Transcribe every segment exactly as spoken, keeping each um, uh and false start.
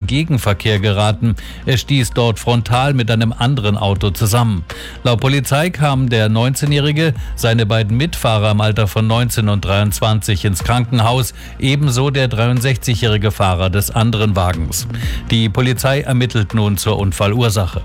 Gegenverkehr geraten. Er stieß dort frontal mit einem anderen Auto zusammen. Laut Polizei kamen der neunzehnjährige, seine beiden Mitfahrer im Alter von neunzehn und dreiundzwanzig ins Krankenhaus, ebenso der dreiundsechzigjährige Fahrer des anderen Wagens. Die Polizei ermittelt nun zur Unfallursache.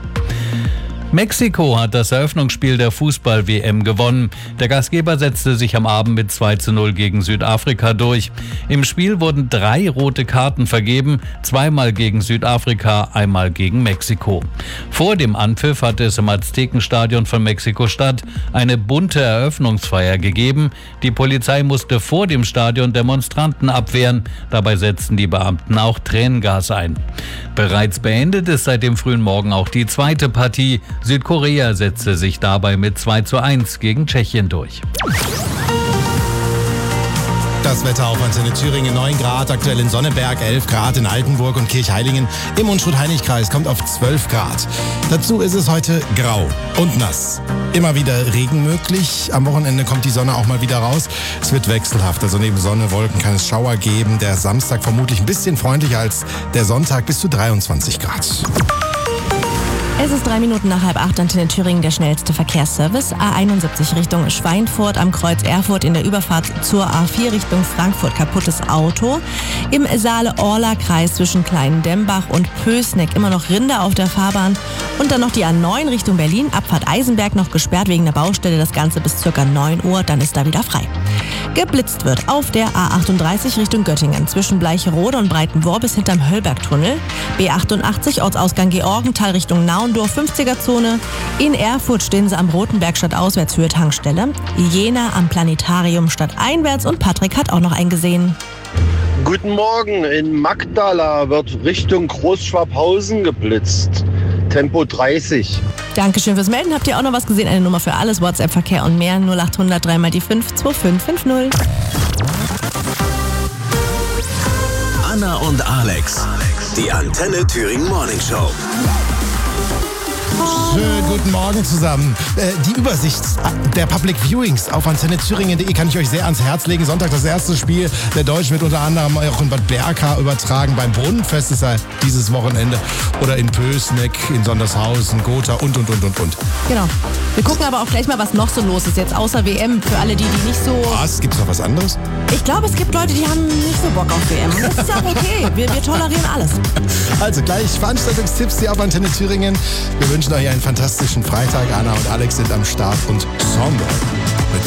Mexiko hat das Eröffnungsspiel der Fußball-W M gewonnen. Der Gastgeber setzte sich am Abend mit zwei zu null gegen Südafrika durch. Im Spiel wurden drei rote Karten vergeben, zweimal gegen Südafrika, einmal gegen Mexiko. Vor dem Anpfiff hatte es im Aztekenstadion von Mexiko-Stadt eine bunte Eröffnungsfeier gegeben. Die Polizei musste vor dem Stadion Demonstranten abwehren. Dabei setzten die Beamten auch Tränengas ein. Bereits beendet ist seit dem frühen Morgen auch die zweite Partie. Südkorea setzte sich dabei mit zwei zu eins gegen Tschechien durch. Das Wetter auf Antenne Thüringen, neun Grad, aktuell in Sonneberg, elf Grad in Altenburg und Kirchheilingen. Im Unstrut-Heinig-Kreis kommt auf zwölf Grad. Dazu ist es heute grau und nass. Immer wieder Regen möglich. Am Wochenende kommt die Sonne auch mal wieder raus. Es wird wechselhaft, also neben Sonne, Wolken kann es Schauer geben. Der Samstag vermutlich ein bisschen freundlicher als der Sonntag, bis zu dreiundzwanzig Grad. Es ist drei Minuten nach halb acht, Antenne Thüringen, der schnellste Verkehrsservice. A einundsiebzig Richtung Schweinfurt am Kreuz Erfurt in der Überfahrt zur A vier Richtung Frankfurt. Kaputtes Auto. Im Saale-Orla-Kreis zwischen Kleinen-Dembach und Pößneck immer noch Rinder auf der Fahrbahn. Und dann noch die A neun Richtung Berlin. Abfahrt Eisenberg noch gesperrt wegen der Baustelle. Das Ganze bis ca. neun Uhr, dann ist da wieder frei. Geblitzt wird auf der A achtunddreißig Richtung Göttingen zwischen Bleicherode und Breitenwohr bis hinterm Höllbergtunnel. B achtundachtzig Ortsausgang Georgenthal Richtung Naundorf, fünfziger-Zone. In Erfurt stehen sie am Rotenberg stadtauswärts Höhe Tankstelle. Jena am Planetarium stadteinwärts und Patrick hat auch noch einen gesehen. Guten Morgen, in Magdala wird Richtung Großschwabhausen geblitzt. Tempo dreißig. Dankeschön fürs Melden. Habt ihr auch noch was gesehen? Eine Nummer für alles, WhatsApp, Verkehr und mehr. null achthundert drei mal die fünf zwei fünf fünf null. Anna und Alex, die Antenne Thüringen Morning Show. Schönen guten Morgen zusammen. Äh, die Übersicht der Public Viewings auf antenne thüringen punkt de kann ich euch sehr ans Herz legen. Sonntag das erste Spiel der Deutschen wird unter anderem auch in Bad Berka übertragen. Beim Brunnenfest ist er dieses Wochenende. Oder in Pößneck, in Sondershausen, Gotha und, und, und, und, und. Genau. Wir gucken aber auch gleich mal, was noch so los ist jetzt außer W M. Für alle, die, die nicht so... Was? Gibt's noch was anderes? Ich glaube, es gibt Leute, die haben nicht so Bock auf W M. Das ist auch okay. Wir, wir tolerieren alles. Also gleich Veranstaltungstipps hier auf Antenne Thüringen. Wir wünschen euch einen fantastischen Freitag. Anna und Alex sind am Start und Songboy.